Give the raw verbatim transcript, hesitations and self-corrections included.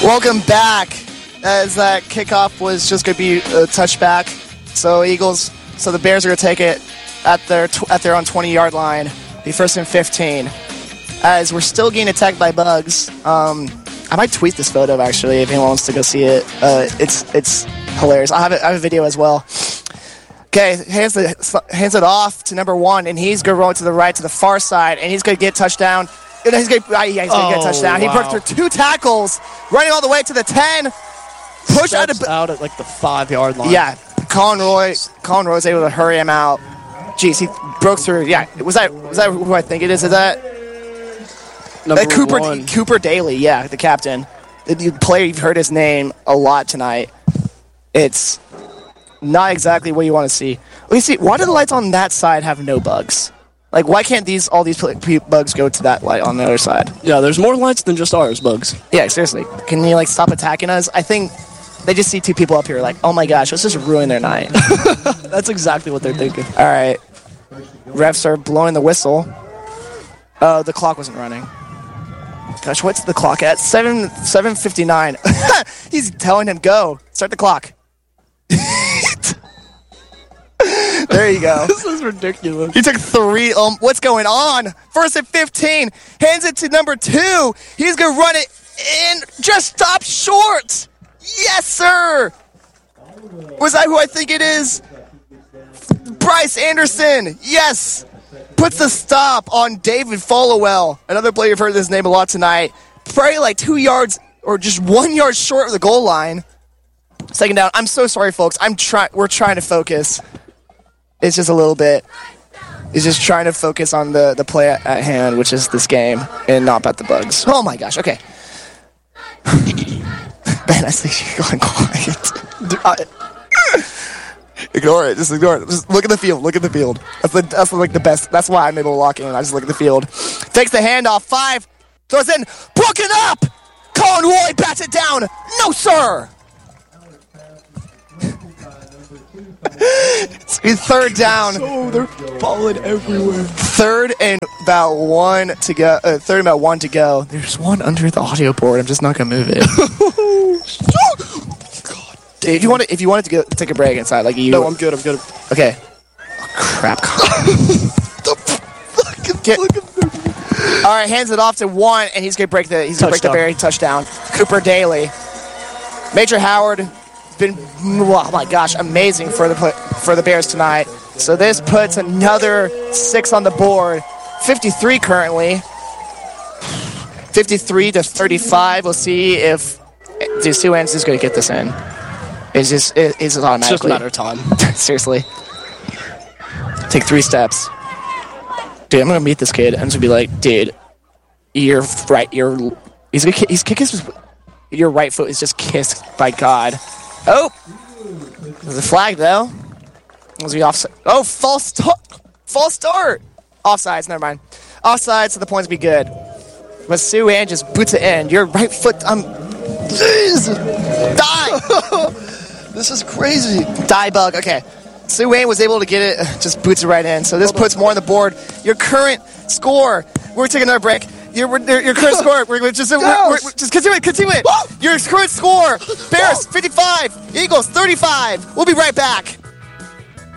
Welcome back. As that kickoff was just going to be a touchback, so Eagles, so the Bears are going to take it at their tw- at their own twenty-yard line, be first and fifteen. As we're still getting attacked by bugs. Um, I might tweet this photo actually if anyone wants to go see it. Uh, it's it's hilarious. I have it, I have a video as well. Okay, hands the hands it off to number one, and he's going to roll to the right to the far side, and he's going to get touchdown. He's going to uh, yeah, oh, get a touchdown. Wow. He broke through two tackles, running all the way to the ten. Push out, of, out at like the five-yard line. Yeah, Colin Roy. Colin Roy was able to hurry him out. Jeez, he broke through. Yeah, was that was that who I think it is? Is that number uh, Cooper one? Cooper Daly? Yeah, the captain. The, the player, you've heard his name a lot tonight. It's not exactly what you want to see. Let me see. Why do the lights on that side have no bugs? Like, why can't these all these bugs go to that light on the other side? Yeah, there's more lights than just ours, bugs. Yeah, seriously. Can you, like, stop attacking us? I think they just see two people up here like, oh, my gosh, let's just ruin their night. That's exactly what they're thinking. All right. Refs are blowing the whistle. Oh, the clock wasn't running. Gosh, what's the clock at? seven, seven fifty-nine. He's telling him, go. Start the clock. There you go. This is ridiculous. He took three. Um, what's going on? First and fifteen. Hands it to number two. He's going to run it in. Just stop short. Yes, sir. Was that who I think it is? Bryce Anderson. Yes. Puts the stop on David Followell. Another player you've heard this name a lot tonight. Probably like two yards or just one yard short of the goal line. Second down. I'm so sorry, folks. I'm trying. We're trying to focus. It's just a little bit. It's just trying to focus on the, the play at, at hand, which is this game, and not about the bugs. Oh my gosh. Okay. Ben, I think you're going quiet. Ignore it. Just ignore it. Just look at the field. Look at the field. That's the, that's like the best. That's why I'm able to lock in. I just look at the field. Takes the handoff. Five. Throws in. Broken up. Colin Roy bats it down. No, sir. It's third down. Oh, they're falling everywhere. Third and about one to go. Uh, third and about one to go. There's one under the audio board. I'm just not gonna move it. God, if you want to, if you wanted to go take a break inside, like you. No, I'm good. I'm good. Okay. Oh, crap. Get, all right, hands it off to one, and he's gonna break the. He's gonna touchdown. break the Barry touchdown. Cooper Daly, Major Howard. Been, oh my gosh, amazing for the for the Bears tonight. So this puts another six on the board. fifty-three currently. fifty-three to thirty-five. We'll see if the Sue Ends is going to get this in. It's just it, it's just automatically. It's just a matter of time. Seriously. Take three steps. Dude, I'm going to meet this kid. I'm just going to be like, dude, you're right. You're he's gonna, he's kicking his your right foot is just kissed by God. Oh, there's a flag though. Was he offside? Oh, false start. False start. Offsides. Never mind. Offsides, so the points be good. But Sue Ann just boots it in. Your right foot. Um, Jeez. Die. This is crazy. Die bug. Okay. Sue Ann was able to get it. Just boots it right in. So this puts more on the board. Your current score. We're taking another break. Your, your, your current score. We're, we're just we're, we're, just continue it. Continue it. Your current score. Bears fifty-five. Eagles thirty-five. We'll be right back.